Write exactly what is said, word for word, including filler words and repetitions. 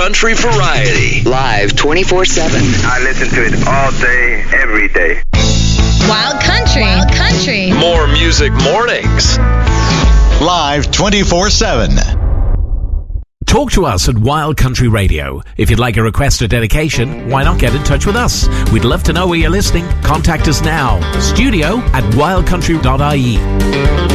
country variety. Live twenty-four seven. I listen to it all day, every day. Wild Country. Wild Country. More Music Mornings. Live twenty-four seven. Talk to us at Wild Country Radio. If you'd like a request or dedication, why not get in touch with us? We'd love to know where you're listening. Contact us now. Studio at wild country dot I E.